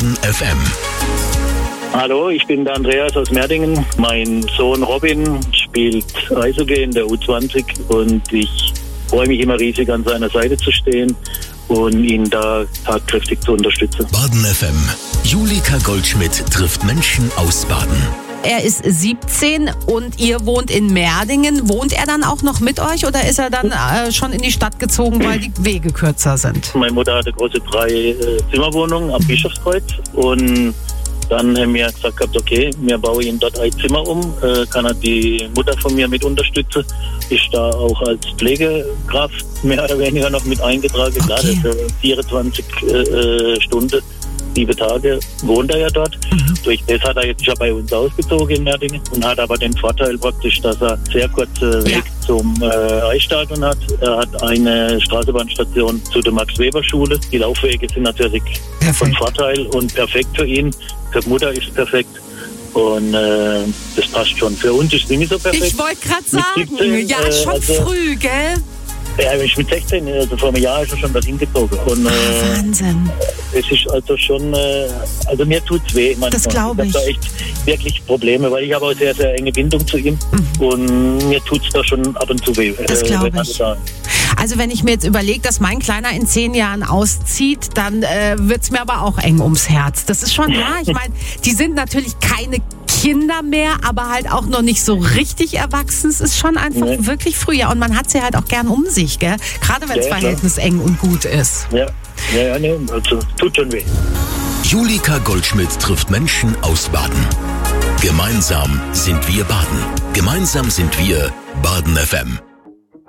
Baden FM. Hallo, ich bin der Andreas aus Merdingen. Mein Sohn Robin spielt Eishockey in der U20 und ich freue mich immer riesig, an seiner Seite zu stehen und ihn da tatkräftig zu unterstützen. Baden FM. Julika Goldschmidt trifft Menschen aus Baden. Er ist 17 und ihr wohnt in Merdingen. Wohnt er dann auch noch mit euch oder ist er dann schon in die Stadt gezogen, weil die Wege kürzer sind? Meine Mutter hatte große 3 Zimmerwohnungen am Bischofskreuz und dann haben wir gesagt gehabt, okay, wir bauen ihm dort ein Zimmer um, kann er die Mutter von mir mit unterstützen, ist da auch als Pflegekraft mehr oder weniger noch mit eingetragen. Okay. Klar, das 24 Stunden, 7 Tage wohnt er ja dort. Durch das hat er jetzt schon bei uns ausgezogen in Merdingen und hat aber den Vorteil praktisch, dass er sehr kurzen Weg zum Eisstadion hat. Er hat eine Straßenbahnstation zu der Max-Weber-Schule. Die Laufwege sind natürlich von Vorteil und perfekt für ihn. Für die Mutter ist es perfekt. Und das passt schon. Für uns ist es nicht so perfekt. Ich wollte gerade sagen, 17, ja, schon also, früh, gell? Ja, ich mit 16, also vor einem Jahr ist er schon dorthin gezogen. Und Wahnsinn. es ist also schon, also mir tut's weh manchmal. Das glaube ich. Ich habe da echt wirklich Probleme, weil ich habe auch sehr, sehr enge Bindung zu ihm. Und mir tut's da schon ab und zu weh. Das glaube ich. Also wenn ich mir jetzt überlege, dass mein Kleiner in 10 Jahren auszieht, dann wird's mir aber auch eng ums Herz. Das ist schon, ja, ich meine, die sind natürlich keine Kinder mehr, aber halt auch noch nicht so richtig erwachsen. Es ist schon einfach wirklich früh. Ja, und man hat sie halt auch gern um sich, gell? Gerade wenn das Verhältnis eng und gut ist. Ja, also tut schon weh. Julika Goldschmidt trifft Menschen aus Baden. Gemeinsam sind wir Baden. Gemeinsam sind wir Baden FM.